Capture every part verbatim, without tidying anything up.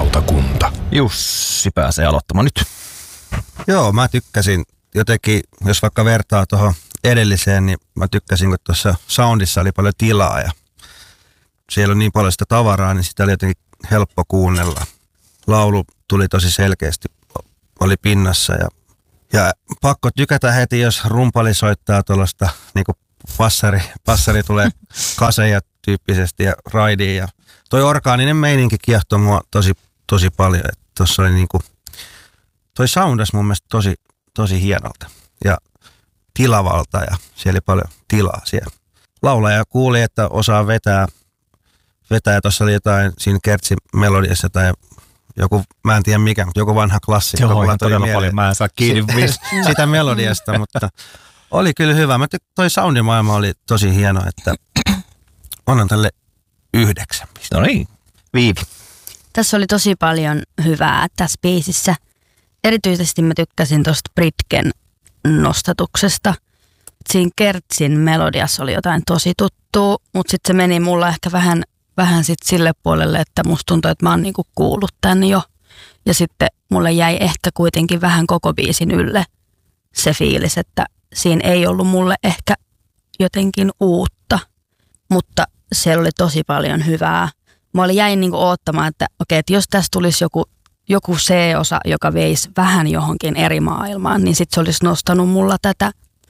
Levylautakunta. Jussi pääsee aloittamaan nyt. Joo, mä tykkäsin jotenkin, jos vaikka vertaa tuohon edelliseen, niin mä tykkäsin, kun tuossa soundissa oli paljon tilaa ja siellä on niin paljon sitä tavaraa, niin sitä oli jotenkin helppo kuunnella. Laulu tuli tosi selkeästi, oli pinnassa ja, ja pakko tykätä heti, jos rumpali soittaa tuollaista niin kuin passari, passari tulee kaseja tyyppisesti ja raidiin. Ja toi orgaaninen meininki kiehtoi mua tosi, tosi paljon. Että tossa oli niinku, toi soundas mun mielestä tosi, tosi hienolta ja tilavalta ja siellä oli paljon tilaa siellä. Laulaja kuuli, että osaa vetää, vetää. Tuossa oli jotain siinä Kertsin melodiassa tai joku, mä en tiedä mikä, mutta joku vanha klassikko. Joo, ihan todella paljon, mä en saa kiinni sitä melodiasta, mutta oli kyllä hyvä. Mä tyk- toi soundimaailma oli tosi hieno, että annan tälle yhdeksän pistettä. No niin, Viivi. Tässä oli tosi paljon hyvää tässä biisissä. Erityisesti mä tykkäsin tosta Britken nostatuksesta. Siinä Kertsin melodiassa oli jotain tosi tuttua, mutta sitten se meni mulla ehkä vähän, vähän sit sille puolelle, että musta tuntui, että mä oon niinku kuullut tän jo. Ja sitten mulle jäi ehkä kuitenkin vähän koko biisin ylle se fiilis, että siinä ei ollut mulle ehkä jotenkin uutta, mutta siellä oli tosi paljon hyvää. Mä olin jäin niinku oottamaan, että okei, että jos tässä tulisi joku, joku C-osa, joka veisi vähän johonkin eri maailmaan, niin sitten se olisi nostanut mulla tätä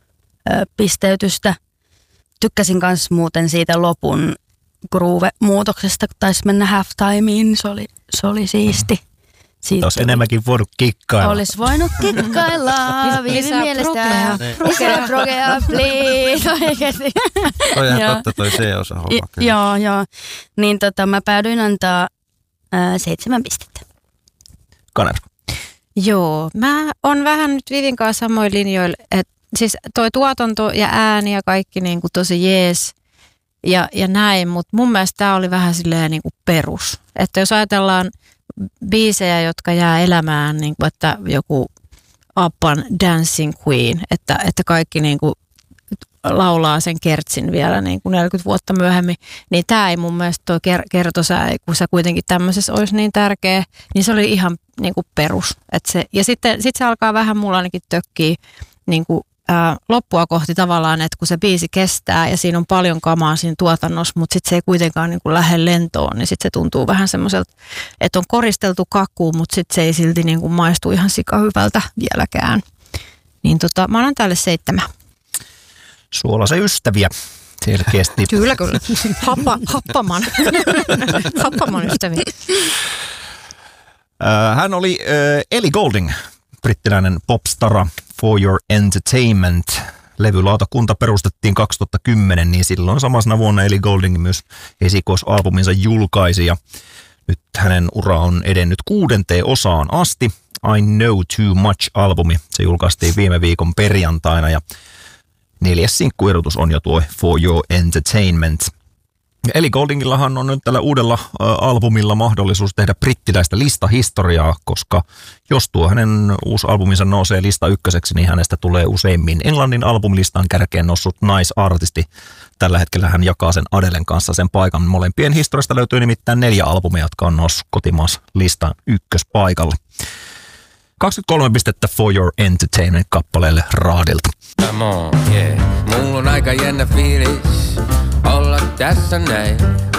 ö, pisteytystä. Tykkäsin myös muuten siitä lopun groove-muutoksesta, kun taisi mennä halftimeen, se oli, se oli siisti. Olisi enemmänkin voinut kikkailla. Olisi voinut kikkailla. Viivin mielestä. Lisää progea, please. Oikeasti. Toi ihan totta toi C-osa homma. I, joo, joo. Niin tota, mä päädyin antaa ää, seitsemän pistettä. Kanerva. Joo, mä oon vähän nyt Vivin kanssa samoin linjoilla, että siis toi tuotanto ja ääni ja kaikki niin kuin tosi jees ja, ja näin, mutta mun mielestä tää oli vähän silleen niin kuin perus. Että jos ajatellaan biisejä, jotka jää elämään, niin kuin, että joku Abban Dancing Queen, että, että kaikki niin kuin laulaa sen Kertsin vielä niin kuin neljäkymmentä vuotta myöhemmin, niin tämä ei mun mielestä tuo kertosää, kun se kuitenkin tämmöisessä olisi niin tärkeä, niin se oli ihan niin kuin perus. Et se, ja sitten sit se alkaa vähän mulla ainakin tökkiä niin kuin Ää, loppua kohti tavallaan, että kun se biisi kestää ja siinä on paljon kamaa siinä tuotannossa, mutta sitten se ei kuitenkaan niin kuin lähde lentoon, niin sitten se tuntuu vähän semmoiselta, että on koristeltu kakkuun, mutta sitten se ei silti niin kuin maistu ihan sikahyvältä vieläkään. Niin tota, mä annan tälle seitsemän. Suolaisen ystäviä selkeästi. Kyllä, kyllä. Happa, happaman. happaman ystäviä. Hän oli Ellie Goulding, brittiläinen popstara. For Your Entertainment. Levylautakunta perustettiin kaksituhattakymmenen, niin silloin samana vuonna Ellie Goulding myös esikoisalbuminsa julkaisi. Ja nyt hänen ura on edennyt kuudenteen osaan asti. I Know Too Much-albumi. Se julkaistiin viime viikon perjantaina ja neljäs sinkkuerotus on jo tuo For Your Entertainment. Ellie Gouldingillahan on nyt tällä uudella ä, albumilla mahdollisuus tehdä brittiläistä listahistoriaa, koska jos tuo hänen uusi albuminsa nousee lista ykköseksi, niin hänestä tulee useimmin Englannin albumlistan kärkeen noussut naisartisti. Tällä hetkellä hän jakaa sen Adelen kanssa sen paikan. Molempien historiasta löytyy nimittäin neljä albumia, jotka on noussut kotimaassa listan ykköspaikalle. kaksikymmentäkolme pistettä For Your Entertainment-kappaleelle Raadilta. Come on, yeah. Mulla on aika jännä fiilis olla tässä näin.